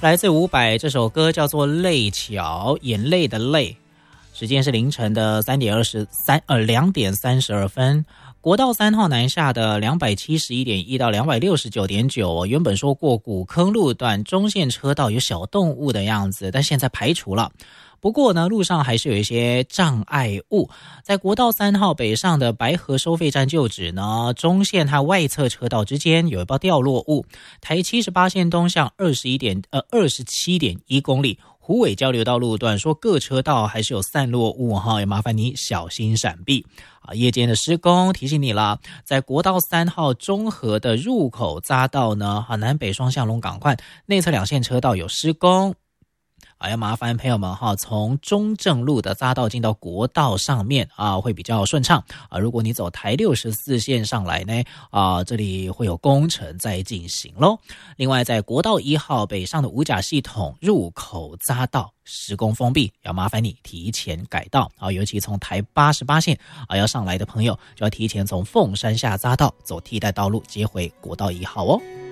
来自伍佰，这首歌叫做《泪桥》，眼泪的泪。时间是凌晨的2点32分。国道3号南下的271.1到269.9，原本说过古坑路段中线车道有小动物的样子，但现在排除了。不过呢，路上还是有一些障碍物。在国道3号北上的白河收费站旧址呢，中线和外侧车道之间有一包掉落物。台78线东向27.1公里。虎尾交流道路段说各车道还是有散落物哈，也麻烦你小心闪避啊！夜间的施工提醒你了，在国道3号中和的入口匝道呢，南北双向龙港快内侧2线车道有施工。要麻烦朋友们哈，从中正路的匝道进到国道上面啊，会比较顺畅啊。如果你走台64线上来呢，这里会有工程在进行咯。另外，在国道1号北上的五甲系统入口匝道施工封闭，要麻烦你提前改道啊。尤其从台88线要上来的朋友，就要提前从凤山下匝道走替代道路接回国道1号哦。